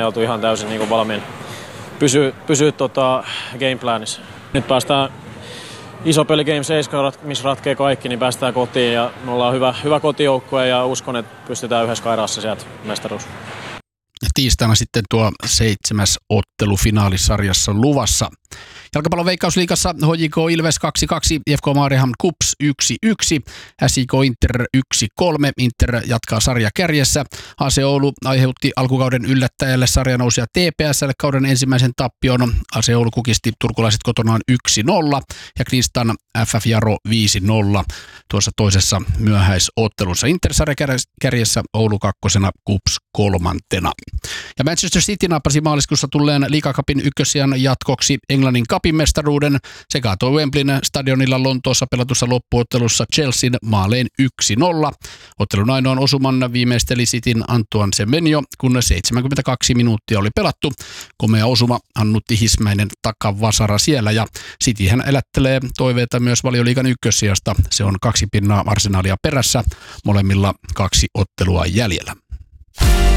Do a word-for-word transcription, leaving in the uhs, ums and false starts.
ei oltu ihan täysin niin kuin valmiin pysyä, pysyä tota gameplanissa. Nyt päästään iso peli Game seitsemän, missä ratkee kaikki, niin päästään kotiin ja me ollaan hyvä, hyvä kotijoukkue ja uskon, että pystytään yhdessä kairassa sieltä mestaruus. Tiistaina sitten tuo seitsemäs ottelu finaalisarjassa luvassa. Jalkapallon Veikkausliigassa H J K Ilves kaksi kaksi, I F K Mariehamn KuPS yksi yksi, S I K Inter yksi kolme, Inter jatkaa sarja kärjessä. A C Oulu aiheutti alkukauden yllättäjälle sarjanousuja T P S:lle kauden ensimmäisen tappion. A C Oulu kukisti turkulaiset kotonaan yksi nolla ja Knistan F F Jaro viisi nolla tuossa toisessa myöhäisottelussa. Inter sarja kärjessä, Oulu kakkosena, KuPS kolmantena. Ja Manchester City nappasi maaliskuussa tulleen Liiga Cupin ykkössijan jatkoksi Englannin Cupin mestaruuden. Se kaatoi Wembleyn stadionilla Lontoossa pelatussa loppuottelussa Chelsean maalein yksi nolla. Ottelun ainoan osuman viimeisteli Cityn Antoine Semenyo, kun seitsemänkymmentäkaksi minuuttia oli pelattu. Komea osuma annutti hismäinen takavasara siellä ja Cityhän elättelee toiveita myös Valioliigan ykkössijasta. Se on kaksi pinnaa Arsenalia perässä, molemmilla kaksi ottelua jäljellä.